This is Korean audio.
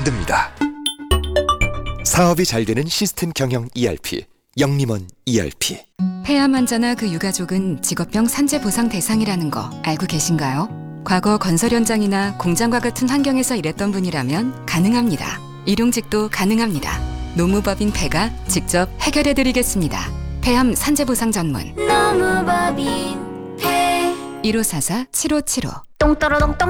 만듭니다. 사업이 잘 되는 시스템 경영 ERP, 영림원 ERP. 폐암 환자나 그 유가족은 직업병 산재 보상 대상이라는 거 알고 계신가요? 과거 건설 현장이나 공장과 같은 환경에서 일했던 분이라면 가능합니다. 일용직도 가능합니다. 노무법인 폐가 직접 해결해드리겠습니다. 폐암 산재 보상 전문 노무법인 폐 1544-7575. 똥떠러똥